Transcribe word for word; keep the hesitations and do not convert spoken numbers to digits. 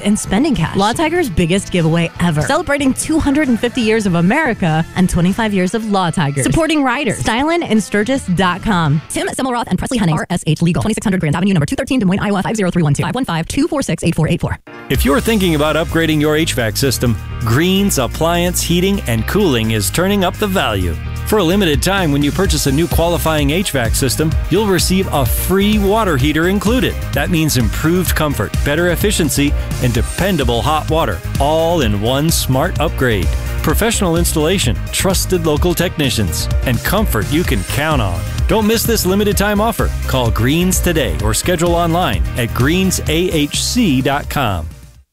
in spending cash. Law Tiger's biggest giveaway ever. Celebrating two hundred fifty years of America and twenty-five years of Law Tigers. Supporting riders. Stylin and Sturgis dot com. Tim Semmelroth and Presley Henning. R S H Legal. twenty-six hundred Grand Avenue, number two thirteen, Des Moines, Iowa, five zero three one two. five one five, two four six, eight four eight four. If you're thinking about upgrading your H V A C system, Green's Appliance Heating and Cooling is turning up the value. For a limited time, when you purchase a new qualifying H V A C system, you'll receive a free water heater included. That means improved comfort, better efficiency, and dependable hot water, all in one smart upgrade. Professional installation, trusted local technicians, and comfort you can count on. Don't miss this limited time offer. Call Greens today or schedule online at greens a h c dot com.